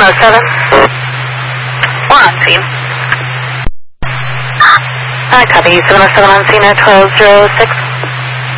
707. We're on scene. I copy 707 on scene at 1206.